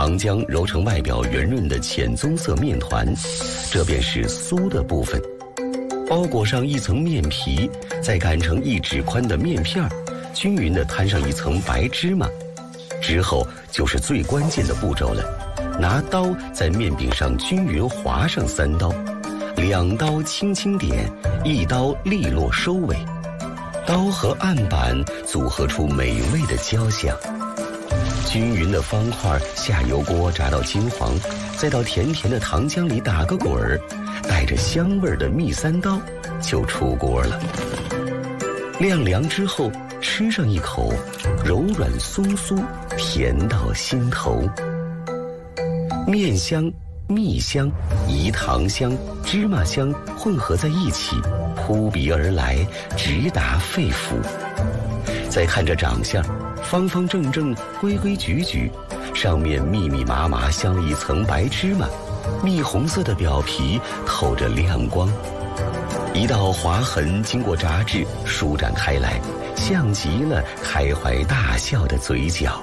糖浆揉成外表圆润的浅棕色面团，这便是酥的部分。包裹上一层面皮，再擀成1指宽的面片，均匀地摊上一层白芝麻。之后就是最关键的步骤了，拿刀在面饼上均匀划上3刀，2刀轻轻点，1刀利落收尾。刀和案板组合出美味的焦香。均匀的方块下油锅炸到金黄，再到甜甜的糖浆里打个滚儿，带着香味的蜜3刀就出锅了。晾凉之后吃上一口，柔软松酥，甜到心头。面香、蜜香、饴糖香、芝麻香混合在一起，扑鼻而来，直达肺腑。再看这长相，方方正正，规规矩矩，上面密密麻麻镶了一层白芝麻，蜜红色的表皮透着亮光，一道划痕经过炸制舒展开来，像极了开怀大笑的嘴角。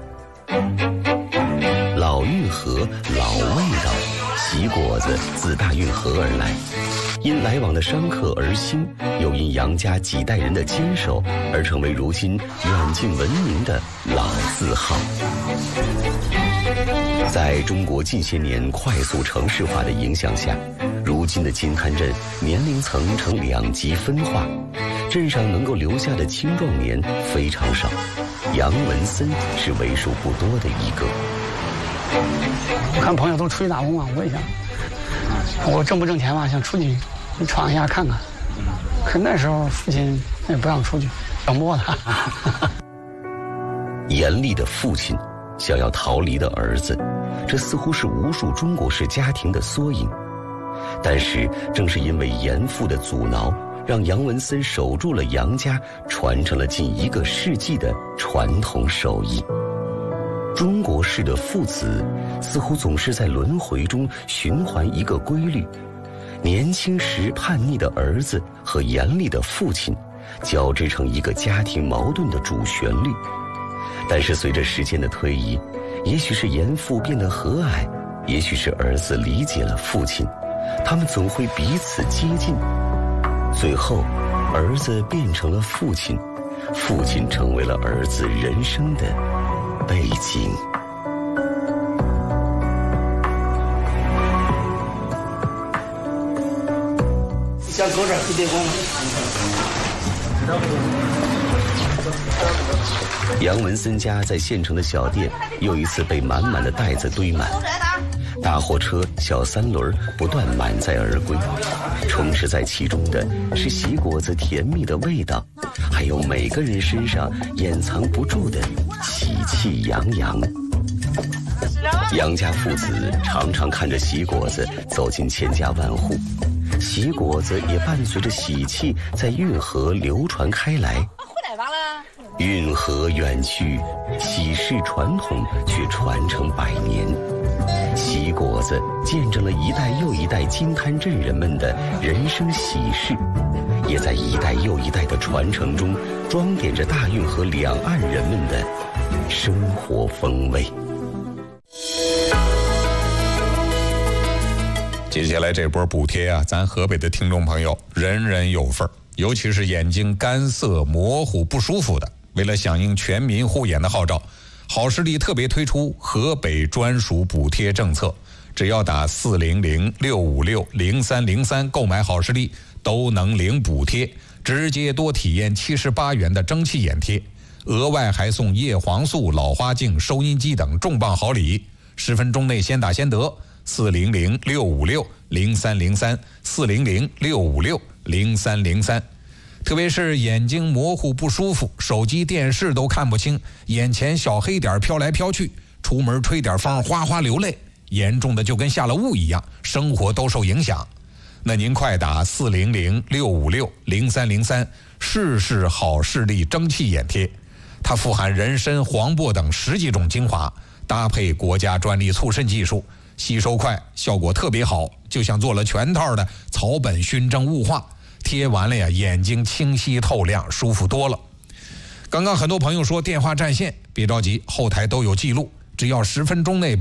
老运河老味道，喜果子自大运河而来，因来往的商客而兴，又因杨家几代人的坚守而成为如今远近闻名的老字号。在中国近些年快速城市化的影响下，如今的金滩镇年龄层呈2极分化，镇上能够留下的青壮年非常少，杨文森是为数不多的一个。 我看朋友都出去打工啊，我也想，我挣不挣钱吧，想出去闯一下看看。可那时候父亲也不让出去，冷漠他。 严厉的父亲，想要逃离的儿子，这似乎是无数中国式家庭的缩影。但是正是因为严父的阻挠，让杨文森守住了杨家传承了近1个世纪的传统手艺。中国式的父子似乎总是在轮回中循环一个规律，年轻时叛逆的儿子和严厉的父亲交织成一个家庭矛盾的主旋律。但是随着时间的推移，也许是严父变得和蔼，也许是儿子理解了父亲，他们总会彼此接近。最后儿子变成了父亲，父亲成为了儿子人生的背景。 想搁这儿不得光。 杨文森家在县城的小店又一次被满满的袋子堆满，大货车、小3轮不断满载而归，充斥在其中的是喜果子甜蜜的味道，还有每个人身上掩藏不住的喜气洋洋。杨家父子常常看着喜果子走进千家万户，喜果子也伴随着喜气在运河流传开来。运河远去，喜事传统却传承100年。喜果子见证了一代又一代金滩镇人们的人生喜事，也在一代又一代的传承中装点着大运河两岸人们的生活风味。 接下来这波补贴啊，咱河北的听众朋友人人有份，尤其是眼睛干涩模糊不舒服的，为了响应全民护眼的号召，好视力特别推出河北专属补贴政策，只要打400-656-0303购买好视力都能领补贴，直接多体验78元的蒸汽眼贴，额外还送叶黄素、老花镜、收音机等重磅好礼，10分钟内先打先得。400-656-0303 400-656-0303。特别是眼睛模糊不舒服，手机电视都看不清，眼前小黑点飘来飘去，出门吹点风哗哗流泪，严重的就跟下了雾一样，生活都受影响。那您快打400-656-0303试试好视力蒸汽眼贴，它富含人参、黄柏等10几种精华，搭配国家专利促渗技术，吸收快，效果特别好，就像做了全套的草本熏蒸雾化，贴完了呀，眼睛清晰透亮，舒服多了。刚刚很多朋友说电话占线，别着急，后台都有记录，只要10分钟内